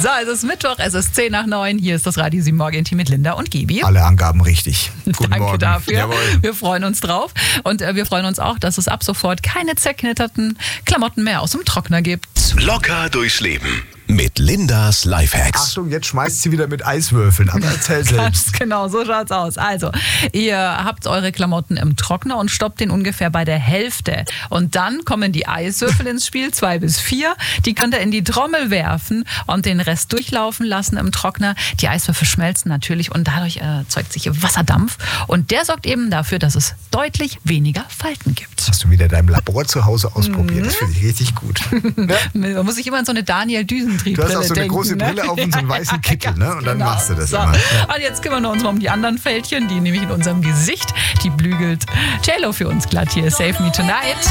So, es ist Mittwoch, es ist 10:10. Hier ist das Radio 7 Morgen-Team mit Linda und Gibi. Alle Angaben richtig. Guten Danke Morgen. dafür. Jawohl. Wir freuen uns drauf. Und wir freuen uns auch, dass es ab sofort keine zerknitterten Klamotten mehr aus dem Trockner gibt. Locker durchs Leben mit Lindas Lifehacks. Achtung, jetzt schmeißt sie wieder mit Eiswürfeln, aber erzähl selbst. Ganz genau, so schaut's aus. Also, ihr habt eure Klamotten im Trockner und stoppt den ungefähr bei der Hälfte. Und dann kommen die Eiswürfel ins Spiel, 2 bis 4. Die könnt ihr in die Trommel werfen und den Rest durchlaufen lassen im Trockner. Die Eiswürfel schmelzen natürlich und dadurch erzeugt sich Wasserdampf. Und der sorgt eben dafür, dass es deutlich weniger Falten gibt. Hast du wieder deinem Labor zu Hause ausprobiert? Das finde ich richtig gut. Ja? Man muss sich immer an so eine Daniel-Düsentrieb-Brille Du hast auch so eine denken, große Brille auf und so einen weißen Kittel, ne? Und dann genau. machst du das So. immer. Ja. Und jetzt kümmern wir uns mal um die anderen Fältchen, die nämlich in unserem Gesicht, die blügelt J-Lo für uns glatt hier. Save Me Tonight.